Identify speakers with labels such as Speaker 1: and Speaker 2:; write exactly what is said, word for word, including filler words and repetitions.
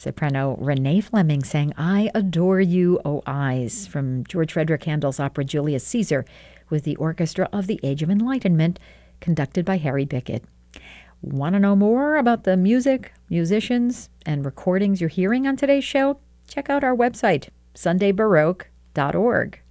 Speaker 1: Soprano Renee Fleming sang I Adore You, O Eyes from George Frederick Handel's opera Julius Caesar with the Orchestra of the Age of Enlightenment, conducted by Harry Bickett. Want to know more about the music, musicians, and recordings you're hearing on today's show? Check out our website, sunday baroque dot org.